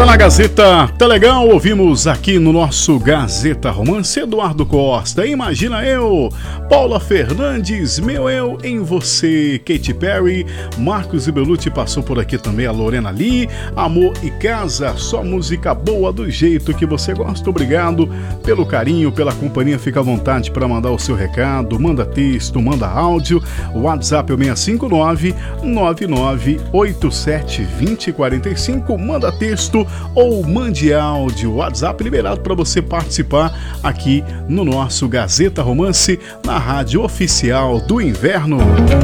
Tá na Gazeta, tá legal? Ouvimos aqui no nosso Gazeta Romance Eduardo Costa, Imagina Eu, Paula Fernandes, Meu Eu em Você, Katy Perry, Marcos Ibelucci passou por aqui também, a Lorena Lee, Amor e Casa, só música boa do jeito que você gosta. Obrigado pelo carinho, pela companhia, fica à vontade para mandar o seu recado, manda texto, manda áudio, o WhatsApp é o 659-9987-2045, manda texto ou mande áudio, WhatsApp liberado para você participar aqui no nosso Gazeta Romance, na rádio oficial do inverno.